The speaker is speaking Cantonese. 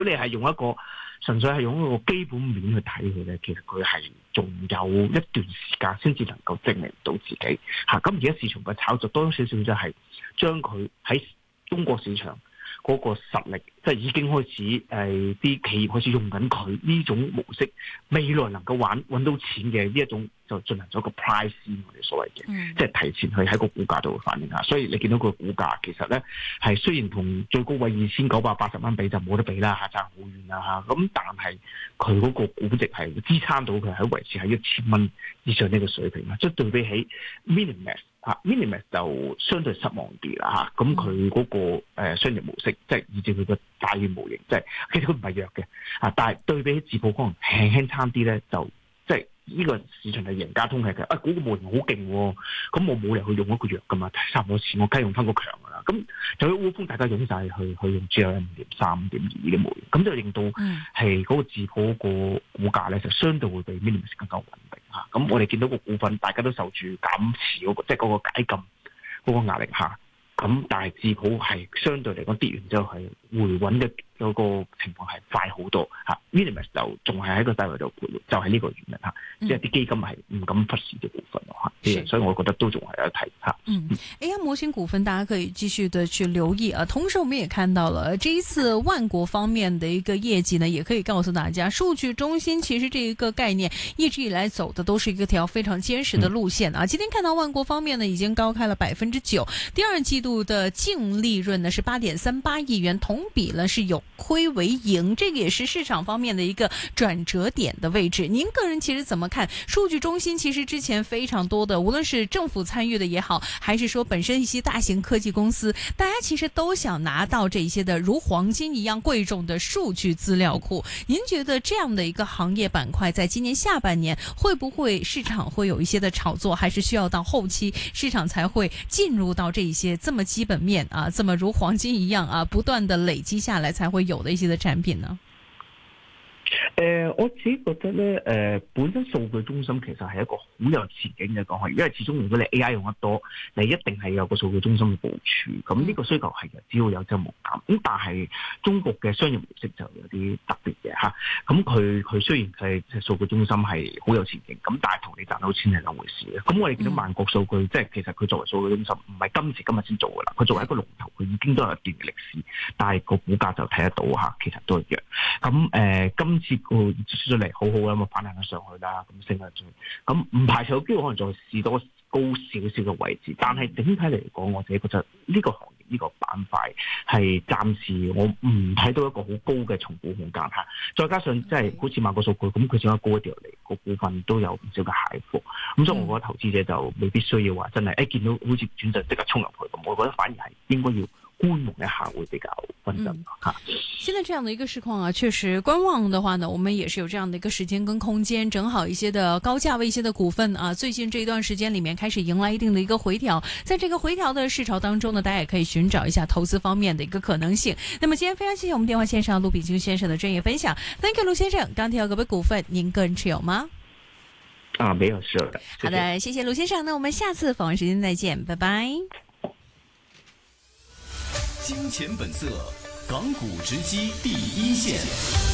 如果你係用一個純粹係用一個基本面去睇佢咧，其實佢係仲有一段時間先至能夠證明到自己嚇。咁而家市場嘅炒作多多少少就係將佢喺中國市場嗰個實力，即係已經開始啲企業開始用緊佢呢種模式，未來能夠揾到錢嘅呢一種，就進行咗個 price 我哋所謂嘅，即係提前去喺個股價度反映下。所以你見到個股價其實咧係雖然同最高位2980蚊比就冇得比啦，爭好遠啦嚇。咁但係佢嗰個估值係支撐到佢喺維持喺1000蚊以上呢個水平啦。即係對比起 Minimax 就相對失望啲啦嚇。咁佢嗰個商業模式，即係以至佢個大型模型，即係其實佢唔係弱嘅啊，但係對比起自保可能輕輕差啲咧，就即係呢個市場係贏家通吃嘅。嗰個模型好勁喎，咁我冇理由去用一個弱噶嘛，差唔多錢我梗係用翻個強噶啦。咁就喺烏風大家湧晒去用 GLM 5.3、5.2呢啲模型，咁就令到係嗰個自保個股價咧就相對會比 Minimax 更加穩定嚇。咁我哋見到個股份大家都受住減持嗰個，即係嗰個解禁嗰個壓力下，咁但係自保係相對嚟講跌完之後係回穩嘅嗰個情況係快好多嚇。Minimax 就仲係喺個低位度徘徊，就係呢個原因嚇。即係啲基金係唔敢忽視嘅股份嚇，所以我覺得都仲係有得睇嚇。 AI 模型股份大家可以繼續的去留意啊。同時我們也看到了這一次萬國方面的一個業績呢，也可以告訴大家，數據中心其實這一個概念一直以來走的都是一條非常堅實的路線啊。今天看到萬國方面呢已經高開了9%，第二季度的淨利潤呢是8.38億元，同比呢是有虧為盈，這個也是市場方面的一個轉折點的位置。您個人其實怎麼看數據中心？其實之前非常多的，無論是政府參與的也好，還是說本身一些大型科技公司，大家其實都想拿到這些的如黃金一樣貴重的數據資料庫。您覺得這樣的一個行業板塊在今年下半年會不會市場會有一些的炒作，還是需要到後期市場才會進入到這一些這麼基本面啊，這麼如黃金一樣啊，不斷的累積下來才會有的一些的產品呢？ 我自己覺得咧，本身數據中心其實係一個好有前景嘅講法，因為始終如果你 AI 用得多，你一定係有個數據中心嘅部署，咁呢個需求係只要有增無減。咁但係中國嘅商業模式就有啲特別嘅嚇，咁佢雖然佢係數據中心係好有前景，咁但係同你賺到錢係兩回事嘅。咁我哋見到萬國數據，即係其實佢作為數據中心，唔係今日先做㗎啦，佢作為一個龍頭，佢已經都有一段歷史，但係個股價就睇得到嚇，其實都係弱。咁今次出咗嚟好好啦，咁反彈咗上去啦，咁升咗上去，咁唔排除有機會可能再試多高少少嘅位置，但係整體嚟講，我自己覺得呢個行業呢個板塊係暫時我唔睇到一個好高嘅重估空間嚇。再加上即係好似萬國數據咁，佢只可以高一啲落嚟，個股份都有唔少嘅蟹貨，咁所以我覺得投資者就未必需要話真係見到好似轉勢即刻衝入去咁，我覺得反而係應該要觀望一下會比較穩陣哈。 現在這樣的一個市況啊，確實觀望的話呢，我們也是有這樣的一個時間跟空間，整好一些的高價位一些的股份啊。最近這一段時間裏面開始迎來一定的一個回調，在這個回調的市潮當中呢，大家也可以尋找一下投資方面的一個可能性。那麼今天非常謝謝我們電話線上陸秉京先生的專業分享。Thank you，陸先生。剛提到各位股份，您個人持有嗎？ 沒有持有的。 好的，謝謝陸先生。那我們下次訪問時間再見，拜拜。 金錢本色，港股直擊第一線。